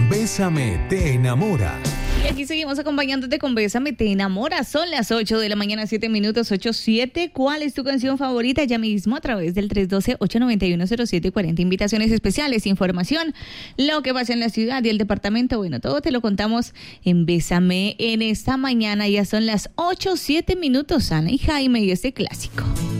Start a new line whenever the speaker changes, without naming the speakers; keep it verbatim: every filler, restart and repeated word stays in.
Bésame te enamora.
Y aquí seguimos acompañándote con Bésame te enamora. Son las ocho de la mañana, siete minutos, ocho siete. ¿Cuál es tu canción favorita? Ya mismo a través del tres uno dos, ocho nueve uno, cero siete cuatro cero. Invitaciones especiales, información, lo que pasa en la ciudad y el departamento. Bueno, todo te lo contamos en Bésame en esta mañana. Ya son las ocho siete minutos. Ana y Jaime y este clásico.